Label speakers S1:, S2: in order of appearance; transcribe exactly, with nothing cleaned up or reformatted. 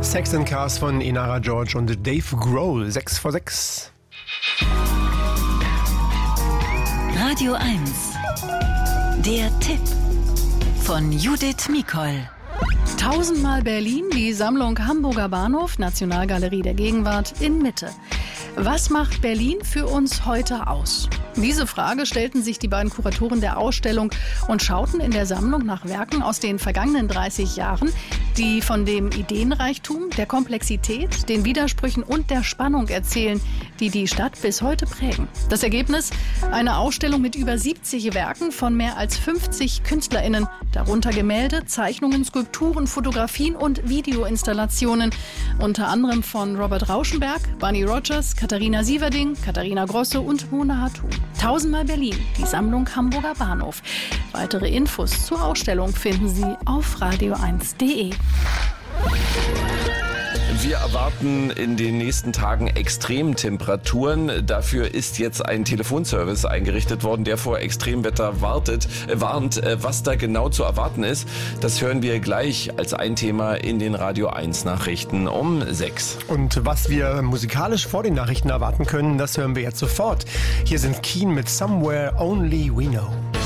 S1: Sex and Cars von Inara George und Dave Grohl. sechs vor sechs.
S2: Radio eins. Der Tipp von Judith Mikol.
S3: Tausendmal Berlin, die Sammlung Hamburger Bahnhof, Nationalgalerie der Gegenwart in Mitte. Was macht Berlin für uns heute aus? Diese Frage stellten sich die beiden Kuratoren der Ausstellung und schauten in der Sammlung nach Werken aus den vergangenen dreißig Jahren, die von dem Ideenreichtum, der Komplexität, den Widersprüchen und der Spannung erzählen, die die Stadt bis heute prägen. Das Ergebnis? Eine Ausstellung mit über siebzig Werken von mehr als fünfzig KünstlerInnen, darunter Gemälde, Zeichnungen, Skulpturen, Fotografien und Videoinstallationen, unter anderem von Robert Rauschenberg, Bunny Rogers, Katharina Sieverding, Katharina Grosse und Mona Hatu. Tausendmal Berlin, die Sammlung Hamburger Bahnhof. Weitere Infos zur Ausstellung finden Sie auf radio eins punkt de.
S4: Wir erwarten in den nächsten Tagen Extremtemperaturen. Dafür ist jetzt ein Telefonservice eingerichtet worden, der vor Extremwetter wartet, äh, warnt. Äh, was da genau zu erwarten ist, das hören wir gleich als ein Thema in den Radio eins Nachrichten um sechs.
S1: Und was wir musikalisch vor den Nachrichten erwarten können, das hören wir jetzt sofort. Hier sind Keen mit Somewhere Only We Know.